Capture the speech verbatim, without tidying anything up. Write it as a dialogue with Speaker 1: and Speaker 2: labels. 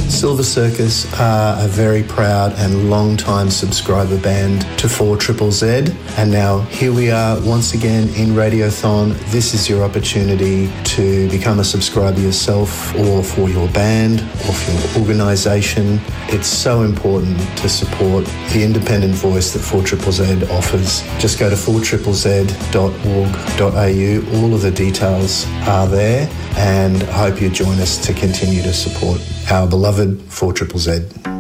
Speaker 1: Silver Circus are a very proud and long-time subscriber band to four triple Z, and now here we are once again in Radiothon. This is your opportunity to become a subscriber yourself, or for your band, or for your organisation. It's so important to support the independent voice that four triple Z offers. Just go to four triple z dot org dot a u. All of the details are there, and I hope you join us to continue to support our beloved four triple Z.